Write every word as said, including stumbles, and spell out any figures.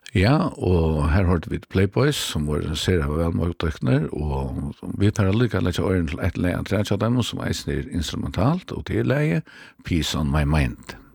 Ja, og her hørte vi Playboys, som var ser av velmågtøkner, og vi tar allike litt åren til et leie tre av dem, som eisen er instrumentalt, og det er leie Peace on My Mind.